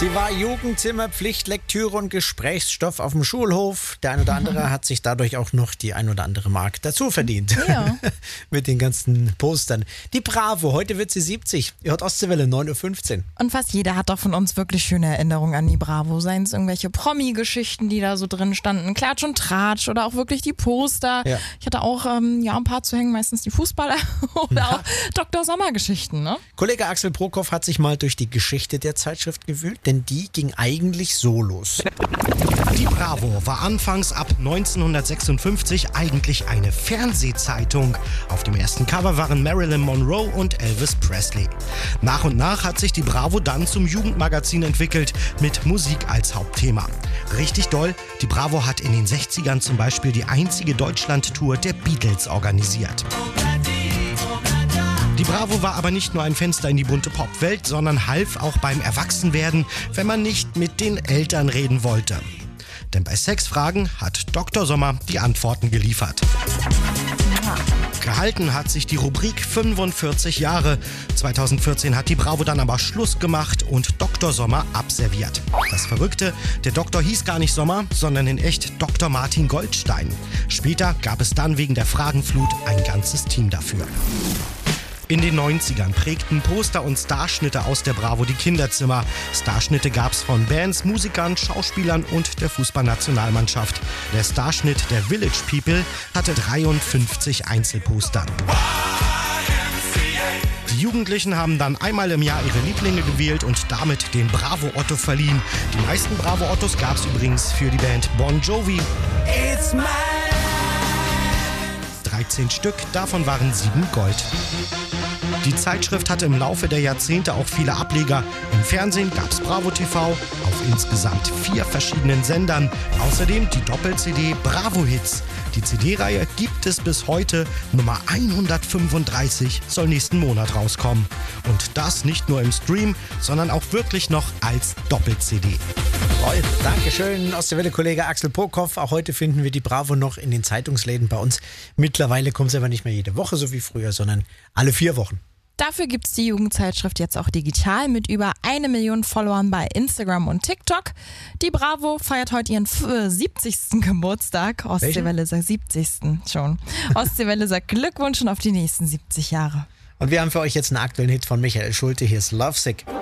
Sie war Jugendzimmer, Pflichtlektüre und Gesprächsstoff auf dem Schulhof. Der ein oder andere hat sich dadurch auch noch die ein oder andere Mark dazu verdient. Ja. Mit den ganzen Postern. Die Bravo, heute wird sie 70. Ihr hört Ostseewelle, 9.15 Uhr. Und fast jeder hat doch von uns wirklich schöne Erinnerungen an die Bravo. Seien es irgendwelche Promi-Geschichten, die da so drin standen, Klatsch und Tratsch oder auch wirklich die Poster. Ja. Ich hatte auch ein paar zu hängen, meistens die Fußballer oder auch Dr. Sommer-Geschichten. Ne? Kollege Axel Prokof hat sich mal durch die Geschichte der Zeitschrift gewühlt, denn die ging eigentlich so los. Die Bravo war anfangs ab 1956 eigentlich eine Fernsehzeitung. Auf dem ersten Cover waren Marilyn Monroe und Elvis Presley. Nach und nach hat sich die Bravo dann zum Jugendmagazin entwickelt, mit Musik als Hauptthema. Richtig doll, die Bravo hat in den 60ern zum Beispiel die einzige Deutschland-Tour der Beatles organisiert. Die Bravo war aber nicht nur ein Fenster in die bunte Popwelt, sondern half auch beim Erwachsenwerden, wenn man nicht mit den Eltern reden wollte. Denn bei Sexfragen hat Dr. Sommer die Antworten geliefert. Gehalten hat sich die Rubrik 45 Jahre. 2014 hat die Bravo dann aber Schluss gemacht und Dr. Sommer abserviert. Das Verrückte, der Doktor hieß gar nicht Sommer, sondern in echt Dr. Martin Goldstein. Später gab es dann wegen der Fragenflut ein ganzes Team dafür. In den 90ern prägten Poster und Starschnitte aus der Bravo die Kinderzimmer. Starschnitte gab's von Bands, Musikern, Schauspielern und der Fußballnationalmannschaft. Der Starschnitt der Village People hatte 53 Einzelposter. Die Jugendlichen haben dann einmal im Jahr ihre Lieblinge gewählt und damit den Bravo-Otto verliehen. Die meisten Bravo-Ottos gab's übrigens für die Band Bon Jovi. 13 Stück, davon waren 7 Gold. Die Zeitschrift hatte im Laufe der Jahrzehnte auch viele Ableger. Im Fernsehen gab's Bravo TV auf insgesamt 4 verschiedenen Sendern. Außerdem die Doppel-CD Bravo Hits. Die CD-Reihe gibt es bis heute. Nummer 135 soll nächsten Monat rauskommen. Und das nicht nur im Stream, sondern auch wirklich noch als Doppel-CD. Toll, Dankeschön, Ostseewelle-Kollege Axel Prokof. Auch heute finden wir die Bravo noch in den Zeitungsläden bei uns. Mittlerweile kommt sie aber nicht mehr jede Woche, so wie früher, sondern alle 4 Wochen. Dafür gibt es die Jugendzeitschrift jetzt auch digital mit über 1 Million Followern bei Instagram und TikTok. Die Bravo feiert heute ihren 70. Geburtstag. Ostseewelle sagt 70. schon. Ostseewelle sagt Glückwunsch und auf die nächsten 70 Jahre. Und wir haben für euch jetzt einen aktuellen Hit von Michael Schulte. Hier ist Lovesick.